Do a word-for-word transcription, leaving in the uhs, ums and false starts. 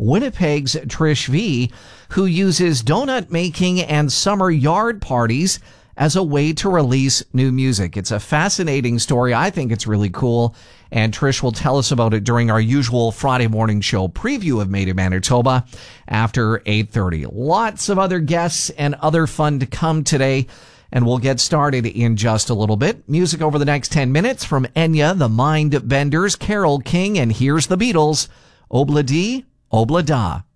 Winnipeg's Trish V, who uses donut making and summer yard parties as a way to release new music. It's a fascinating story. I think it's really cool. And Trish will tell us about it during our usual Friday morning show preview of Made in Manitoba after eight thirty. Lots of other guests and other fun to come today. And we'll get started in just a little bit. Music over the next ten minutes from Enya, the Mind Benders, Carole King, and here's the Beatles, Obla Di, Obla Da.